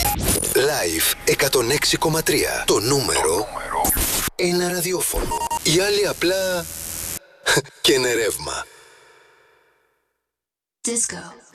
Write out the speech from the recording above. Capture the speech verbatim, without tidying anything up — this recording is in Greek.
Live εκατόν έξι κόμμα τρία. Το νούμερο ένα ραδιόφωνο. Οι άλλοι απλά και είναι ρεύμα. Disco.